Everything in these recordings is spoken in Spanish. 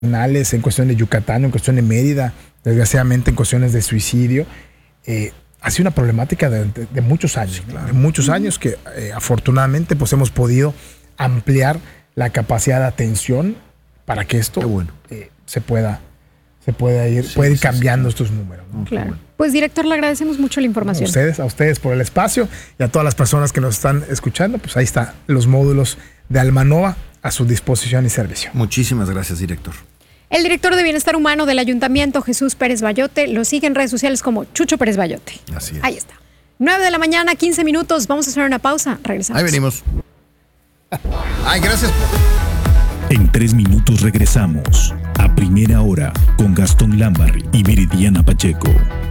en cuestión de Yucatán, en cuestión de Mérida, desgraciadamente en cuestiones de suicidio. Ha sido una problemática de muchos años, sí, claro. De muchos años que afortunadamente pues hemos podido ampliar la capacidad de atención para que esto se pueda ir cambiando estos números, ¿no? Claro. Pues, director, le agradecemos mucho la información. A ustedes por el espacio y a todas las personas que nos están escuchando, pues ahí están los módulos de Almanova a su disposición y servicio. Muchísimas gracias, director. El director de Bienestar Humano del Ayuntamiento, Jesús Pérez Bayote, lo sigue en redes sociales como Chucho Pérez Bayote. Así es. Ahí está. 9 de la mañana, 15 minutos. Vamos a hacer una pausa. Regresamos. Ahí venimos. Ay, gracias. En 3 minutos regresamos a Primera Hora con Gastón Lambarri y Viridiana Pacheco.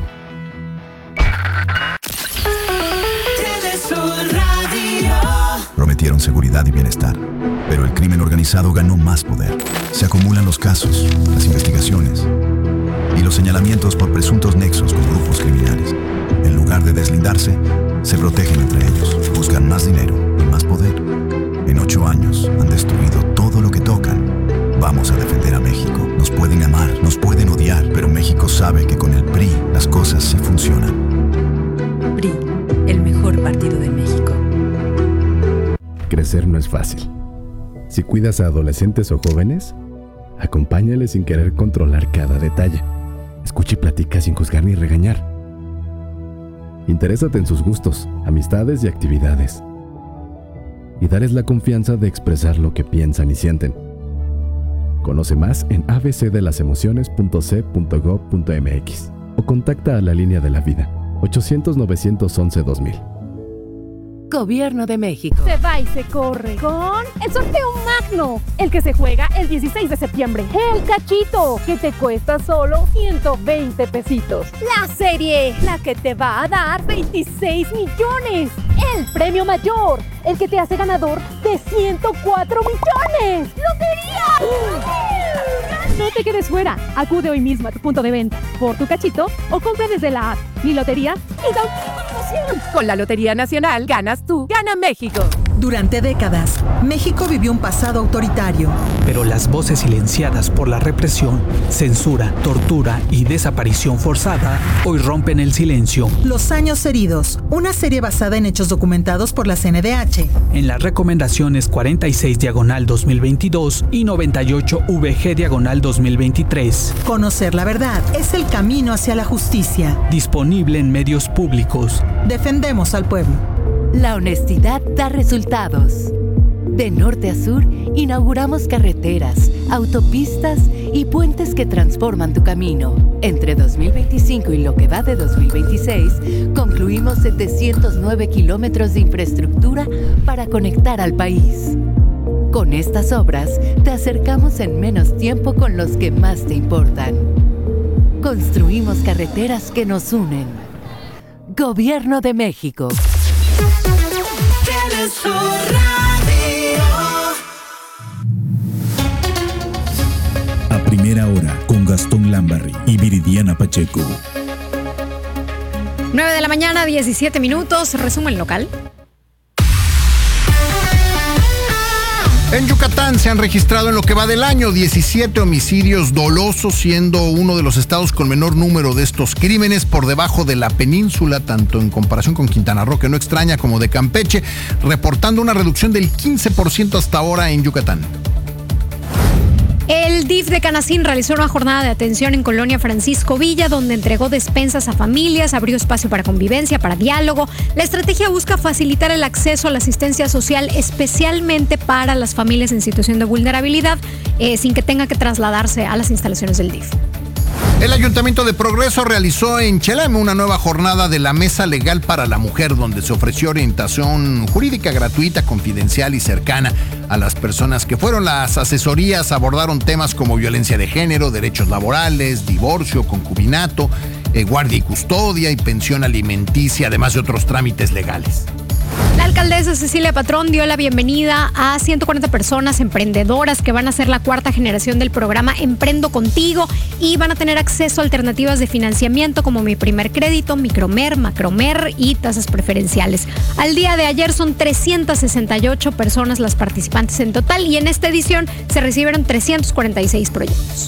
Prometieron seguridad y bienestar, pero el crimen organizado ganó más poder. Se acumulan los casos, las investigaciones y los señalamientos por presuntos nexos con grupos criminales. En lugar de deslindarse, se protegen entre ellos, buscan más dinero y más poder. En 8 años han destruido todo lo que tocan. Vamos a defender a México. Nos pueden amar, nos pueden odiar, pero México sabe que con el PRI las cosas sí funcionan. PRI, el mejor partido de México. Crecer no es fácil. Si cuidas a adolescentes o jóvenes, acompáñales sin querer controlar cada detalle. Escucha y platica sin juzgar ni regañar. Interésate en sus gustos, amistades y actividades. Y darles la confianza de expresar lo que piensan y sienten. Conoce más en abcdelasemociones.c.gov.mx o contacta a la Línea de la Vida, 800-911-2000. Gobierno de México. Se va y se corre con el sorteo magno, el que se juega el 16 de septiembre. El cachito, que te cuesta solo 120 pesitos. La serie, la que te va a dar 26 millones. El premio mayor, el que te hace ganador de 104 millones. ¡Lotería! No te quedes fuera. Acude hoy mismo a tu punto de venta por tu cachito o compra desde la app Mi Lotería y da emoción. Con la Lotería Nacional, ganas tú, gana México. Durante décadas, México vivió un pasado autoritario. Pero las voces silenciadas por la represión, censura, tortura y desaparición forzada hoy rompen el silencio. Los años heridos, una serie basada en hechos documentados por la CNDH. En las recomendaciones 46/2022 y 98/VG/2023. Conocer la verdad es el camino hacia la justicia. Disponible en medios públicos. Defendemos al pueblo. La honestidad da resultados. De norte a sur, inauguramos carreteras, autopistas y puentes que transforman tu camino. Entre 2025 y lo que va de 2026, concluimos 709 kilómetros de infraestructura para conectar al país. Con estas obras, te acercamos en menos tiempo con los que más te importan. Construimos carreteras que nos unen. Gobierno de México. A Primera Hora con Gastón Lambarri y Viridiana Pacheco. 9 de la mañana, 17 minutos. Resumen local. En Yucatán se han registrado en lo que va del año 17 homicidios dolosos, siendo uno de los estados con menor número de estos crímenes, por debajo de la península, tanto en comparación con Quintana Roo, que no extraña, como de Campeche, reportando una reducción del 15% hasta ahora en Yucatán. El DIF de Canacín realizó una jornada de atención en Colonia Francisco Villa, donde entregó despensas a familias, abrió espacio para convivencia, para diálogo. La estrategia busca facilitar el acceso a la asistencia social, especialmente para las familias en situación de vulnerabilidad, sin que tenga que trasladarse a las instalaciones del DIF. El Ayuntamiento de Progreso realizó en Cheleme una nueva jornada de la Mesa Legal para la Mujer, donde se ofreció orientación jurídica gratuita, confidencial y cercana a las personas que fueron. Las asesorías abordaron temas como violencia de género, derechos laborales, divorcio, concubinato, guardia y custodia y pensión alimenticia, además de otros trámites legales. La alcaldesa Cecilia Patrón dio la bienvenida a 140 personas emprendedoras que van a ser la cuarta generación del programa Emprendo Contigo y van a tener acceso a alternativas de financiamiento como Mi Primer Crédito, Micromer, Macromer y tasas preferenciales. Al día de ayer son 368 personas las participantes en total y en esta edición se recibieron 346 proyectos.